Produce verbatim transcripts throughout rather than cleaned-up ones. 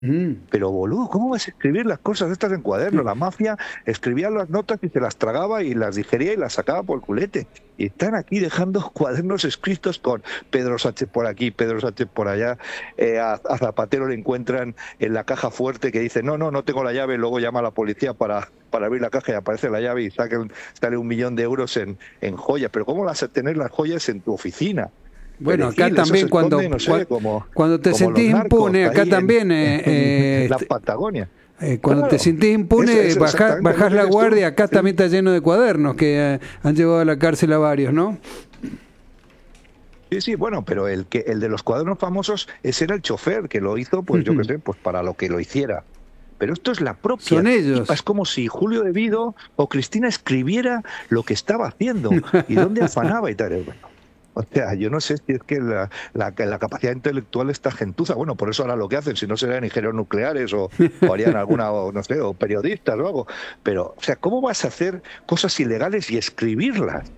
Mm. Pero boludo, ¿cómo vas a escribir las cosas estas en cuaderno? La mafia escribía las notas y se las tragaba y las digería y las sacaba por el culete. Y están aquí dejando cuadernos escritos con Pedro Sánchez por aquí, Pedro Sánchez por allá. Eh, a, a Zapatero le encuentran en la caja fuerte que dice, no, no, no tengo la llave, luego llama a la policía para, para abrir la caja y aparece la llave y saca, sale un millón de euros en, en joyas. Pero ¿cómo vas a tener las joyas en tu oficina? Bueno, acá Perejil, eso se también cuando, esconde, no sé, cua- como, cuando te como los sentís narcos impune, acá ahí en, también, eh, en eh, la este, Patagonia. eh, cuando te Claro, sentís eso impune, es bajás, exactamente lo bajás que la dices tú. guardia, acá Sí. también está lleno de cuadernos que eh, han llevado a la cárcel a varios, ¿no? Sí, sí, bueno, pero el que el de los cuadernos famosos, ese era el chofer que lo hizo, pues yo qué sé, pues para lo que lo hiciera. Pero esto es la propia Son tipa, es ellos. como si Julio de Vido o Cristina escribiera lo que estaba haciendo y dónde afanaba y tal. Bueno, o sea, yo no sé si es que la, la, la capacidad intelectual está gentuza. Bueno, por eso ahora lo que hacen, si no serían ingenieros nucleares o, o harían alguna, o no sé, o periodistas o algo. Pero, o sea, ¿cómo vas a hacer cosas ilegales y escribirlas?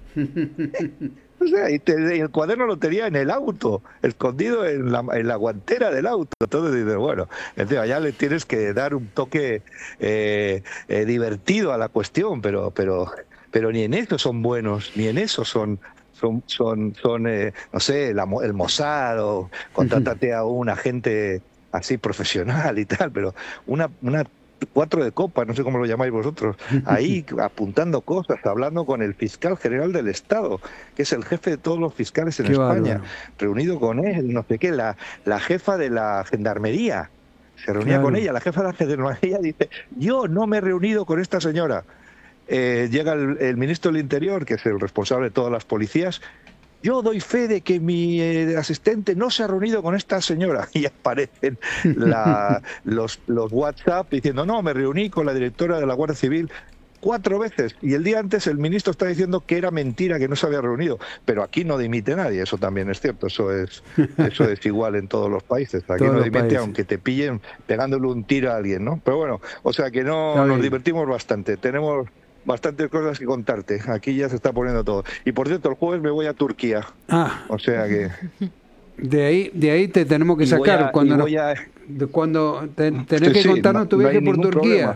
O sea, y, te- y el cuaderno lo tenía en el auto, escondido en la, en la guantera del auto. Entonces dices, bueno, encima ya le tienes que dar un toque eh, eh, divertido a la cuestión, pero, pero, pero ni en eso son buenos, ni en eso son, son, son, son eh, no sé, la mo- el Mossad o contrátate a un agente así profesional y tal, pero una, una cuatro de copa, no sé cómo lo llamáis vosotros, ahí apuntando cosas, hablando con el fiscal general del Estado, que es el jefe de todos los fiscales en Qué España, bárbaro. reunido con él, no sé qué, la, la jefa de la gendarmería, se reunía con Claro. ella, la jefa de la gendarmería dice, yo no me he reunido con esta señora. Eh, llega el, el ministro del Interior, que es el responsable de todas las policías, yo doy fe de que mi eh, asistente no se ha reunido con esta señora. Y aparecen la, los, los WhatsApp diciendo, no, me reuní con la directora de la Guardia Civil cuatro veces. Y el día antes el ministro está diciendo que era mentira, que no se había reunido. Pero aquí no dimite nadie, eso también es cierto. Eso es, eso es igual en todos los países. Aquí Todos no los dimite países. aunque te pillen pegándole un tiro a alguien, ¿no? Pero bueno, o sea que no Está nos bien. divertimos bastante. Tenemos bastantes cosas que contarte. Aquí ya se está poniendo todo. Y por cierto, el jueves me voy a Turquía. Ah, O sea que de ahí, de ahí te tenemos que y voy sacar a y cuando nos, voy a de cuando te- tenés sí, que sí, no, contarnos tu no viaje hay por ningún problema. Turquía.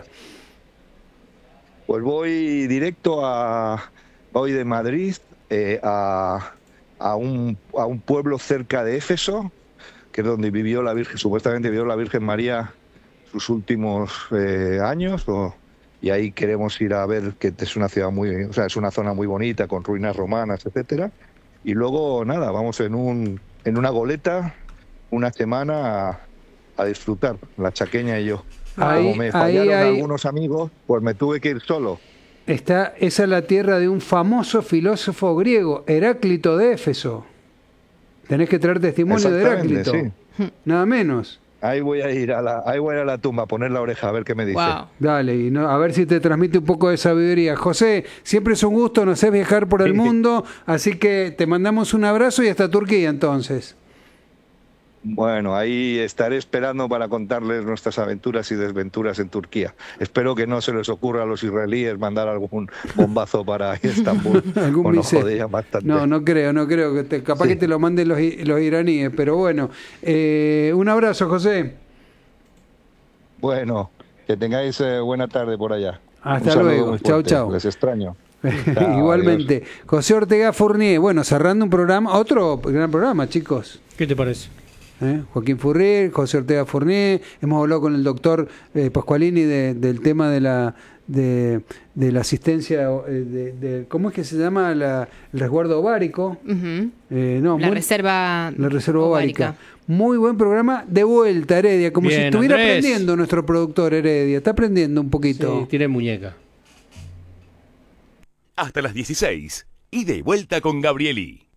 Pues voy directo a voy de Madrid eh, a a un a un pueblo cerca de Éfeso, que es donde vivió la Virgen, supuestamente vivió la Virgen María sus últimos eh, años, o, y ahí queremos ir a ver que es una ciudad muy, o sea, es una zona muy bonita con ruinas romanas, etcétera. Y luego nada, vamos en un en una goleta una semana a, a disfrutar, la chaqueña y yo. Como Ahí, me ahí fallaron hay, algunos amigos, pues me tuve que ir solo. está, esa es la tierra de un famoso filósofo griego, Heráclito de Éfeso. Tenés que traer testimonio de Exactamente, Heráclito, sí. nada menos. Ahí voy a ir a la, ahí voy a ir a la tumba a poner la oreja a ver qué me dice. Wow. Dale, y no, a ver si te transmite un poco de sabiduría. José, siempre es un gusto, nos haces viajar por el mundo, así que te mandamos un abrazo y hasta Turquía entonces. Bueno, ahí estaré esperando para contarles nuestras aventuras y desventuras en Turquía. Espero que no se les ocurra a los israelíes mandar algún bombazo para Estambul, Algún o nos misil. joderían bastante. No, no creo, no creo. que te, Capaz Sí. que te lo manden los, i- los iraníes, pero bueno. Eh, un abrazo, José. Bueno, que tengáis eh, buena tarde por allá. Hasta Un saludo luego. muy Chau, fuerte. chau. Les extraño. Chao, adiós. Igualmente. José Ortega Fournier. Bueno, cerrando un programa, otro gran programa, chicos. ¿Qué te parece? ¿Eh? Joaquín Fournier, José Ortega Fournier. Hemos hablado con el doctor eh, Pascualini de, del tema de la de, de la asistencia, eh, de, de- ¿cómo es que se llama? La, el resguardo ovárico. Ujú. Eh, no, La muy- reserva La reserva ovárica. ovárica. Muy buen programa. De vuelta, Heredia. Como Bien, si estuviera Andrés. aprendiendo nuestro productor Heredia. Está aprendiendo un poquito. Sí, tiene muñeca. Hasta las dieciséis. Y de vuelta con Gabrieli.